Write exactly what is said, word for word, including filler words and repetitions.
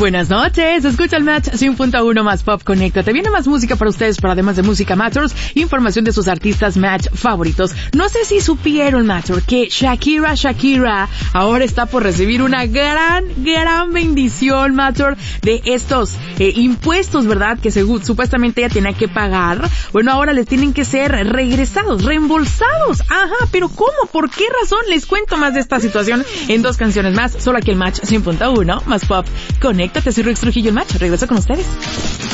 Buenas noches, escucha el Match cien punto uno más Pop. Conéctate. Viene más música para ustedes, pero además de música Matters, información de sus artistas Match favoritos. No sé si supieron, Matter, que Shakira, Shakira ahora está por recibir una gran, gran bendición, Matter, de estos eh, impuestos, ¿verdad? Que según, supuestamente ella tenía que pagar. Bueno, ahora les tienen que ser regresados, reembolsados. Ajá, pero ¿cómo? ¿Por qué razón? Les cuento más de esta situación en dos canciones más, solo aquí el Match cien punto uno más Pop. Conéctate, soy Rex Trujillo, el Match. Regreso con ustedes.